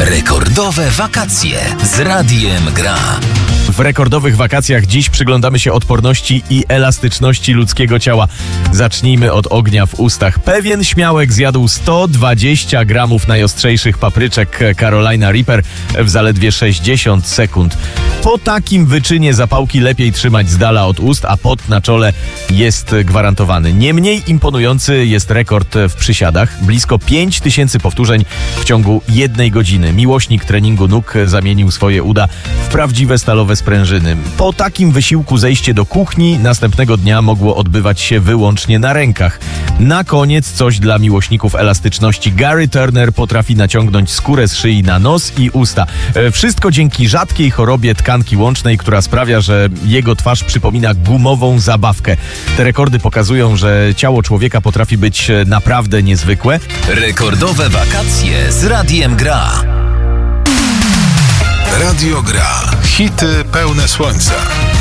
Rekordowe wakacje z Radiem Gra. W rekordowych wakacjach dziś przyglądamy się odporności i elastyczności ludzkiego ciała. Zacznijmy od ognia w ustach. Pewien śmiałek zjadł 120 gramów najostrzejszych papryczek Carolina Reaper w zaledwie 60 sekund. Po takim wyczynie zapałki lepiej trzymać z dala od ust, a pot na czole jest gwarantowany. Nie mniej imponujący jest rekord w przysiadach. Blisko 5000 powtórzeń w ciągu 1 godziny. Miłośnik treningu nóg zamienił swoje uda w prawdziwe stalowe sprężyny. Po takim wysiłku zejście do kuchni następnego dnia mogło odbywać się wyłącznie na rękach. Na koniec coś dla miłośników elastyczności. Gary Turner potrafi naciągnąć skórę z szyi na nos i usta. Wszystko dzięki rzadkiej chorobie tkanki łącznej, która sprawia, że jego twarz przypomina gumową zabawkę. Te rekordy pokazują, że ciało człowieka potrafi być naprawdę niezwykłe. Rekordowe wakacje z Radiem Gra. Radio Gra. Hity pełne słońca.